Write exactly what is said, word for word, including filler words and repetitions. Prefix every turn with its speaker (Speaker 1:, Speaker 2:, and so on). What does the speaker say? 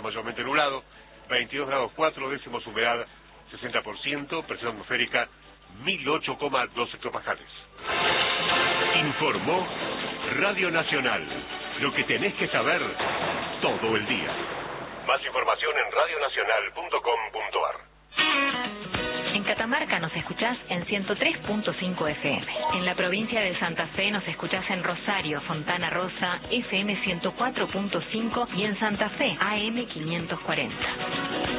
Speaker 1: mayormente nublado, veintidós grados cuatro décimos, humedad sesenta por ciento, presión atmosférica mil ocho coma dos hectopascales.
Speaker 2: Informó Radio Nacional. Lo que tenés que saber todo el día.
Speaker 1: Más información en radio nacional punto com punto ar.
Speaker 3: En Catamarca nos escuchás en ciento tres punto cinco F M. En la provincia de Santa Fe nos escuchás en Rosario, Fontana Rosa, F M ciento cuatro punto cinco y en Santa Fe, A M quinientos cuarenta.